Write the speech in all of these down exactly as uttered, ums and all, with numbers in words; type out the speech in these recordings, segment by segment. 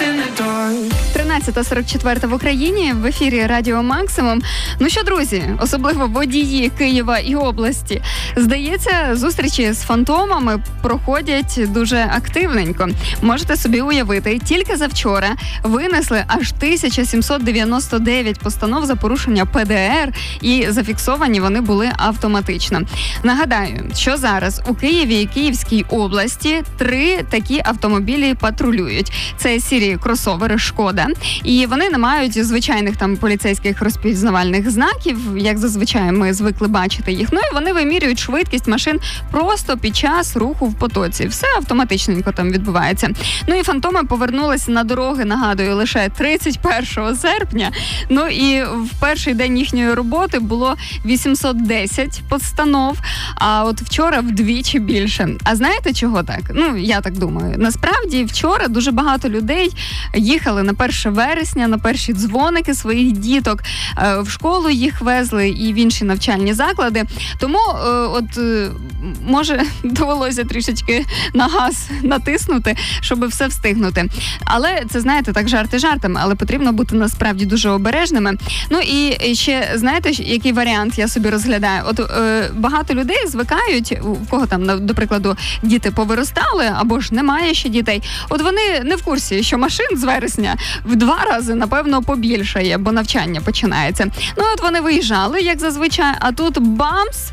тринадцята сорок чотири в Україні, в ефірі Радіо Максимум. Ну що, друзі, особливо водії Києва і області, здається, зустрічі з фантомами проходять дуже активненько. Можете собі уявити, тільки завчора винесли аж тисяча сімсот дев'яносто дев'ять постанов за порушення Пе Де Ер, і зафіксовані вони були автоматично. Нагадаю, що зараз у Києві і Київській області три такі автомобілі патрулюють. Це сірі кросовери «Шкода», і вони не мають звичайних там поліцейських розпізнавальних знаків, як зазвичай ми звикли бачити їх. Ну і вони вимірюють швидкість машин просто під час руху в потоці. Все автоматичненько там відбувається. Ну і фантоми повернулися на дороги, нагадую, лише тридцять першого серпня. Ну і в перший день їхньої роботи було вісімсот десять постанов, а от вчора вдвічі більше. А знаєте, чого так? Ну, я так думаю. Насправді, вчора дуже багато людей їхали на перше вересня, на перші дзвоники своїх діток, в школу їх везли і в інші навчальні заклади. Тому от, може, довелося трішечки на газ натиснути, щоб все встигнути. Але це, знаєте, так жарти жартами, але потрібно бути насправді дуже обережними. Ну і ще, знаєте, який варіант я собі розглядаю? От е, багато людей звикають, у кого там, до прикладу, діти повиростали, або ж немає ще дітей, от вони не в курсі, що машин з вересня в два рази, напевно, побільшає, бо навчання починається. Ну, от вони виїжджали, як зазвичай, а тут бамс,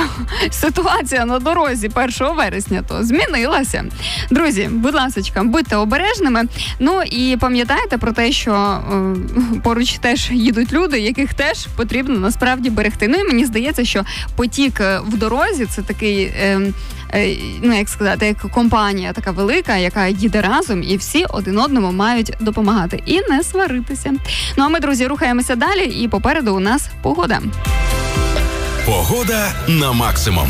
ситуація на дорозі першого вересня то змінилася. Друзі, будь ласочка, будьте обережними. Ну і пам'ятайте про те, що е, поруч теж їдуть люди, яких теж потрібно насправді берегти. Ну і мені здається, що потік в дорозі – це такий, е, е, ну як сказати, як компанія така велика, яка їде разом, і всі один одному мають допомагати і не сваритися. Ну а ми, друзі, рухаємося далі, і попереду у нас погода. Погода на максимум.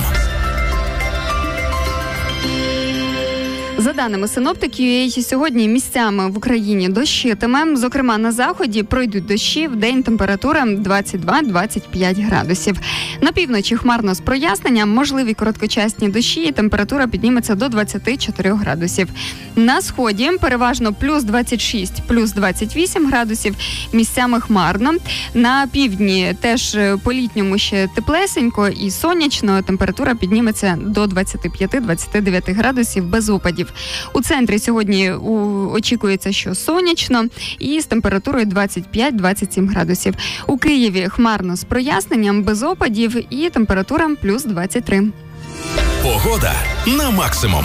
За даними синоптиків, сьогодні місцями в Україні дощитиме. Зокрема, на заході пройдуть дощі, в день температура двадцять два - двадцять п'ять градусів. На півночі хмарно з проясненням, можливі короткочасні дощі, і температура підніметься до двадцять чотири градусів. На сході переважно плюс двадцять шість - плюс двадцять вісім градусів, місцями хмарно. На півдні теж по-літньому ще теплесенько і сонячно, температура підніметься до двадцять п'ять - двадцять дев'ять градусів без опадів. У центрі сьогодні у, очікується, що сонячно, і з температурою двадцять п'ять - двадцять сім градусів. У Києві хмарно з проясненням, без опадів, і температура плюс двадцять три. Погода на максимум.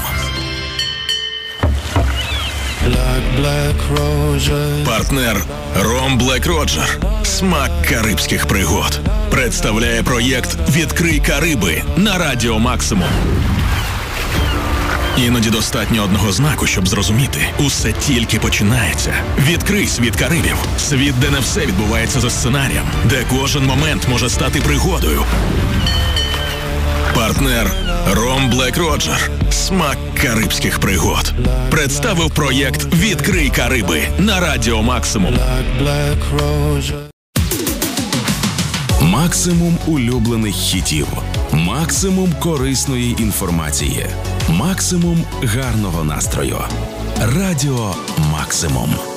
Партнер Ром Блек Роджер. Смак карибських пригод. Представляє проєкт «Відкрий Кариби» на Радіо Максимум. Іноді достатньо одного знаку, щоб зрозуміти. Усе тільки починається. Відкрий світ Карибів. Світ, де не все відбувається за сценарієм. Де кожен момент може стати пригодою. Партнер Ром Блек Роджер. Смак карибських пригод. Представив проєкт «Відкрий Кариби» на Радіо Максимум. Максимум улюблених хітів. Максимум корисної інформації. Максимум гарного настрою. Радіо Максимум.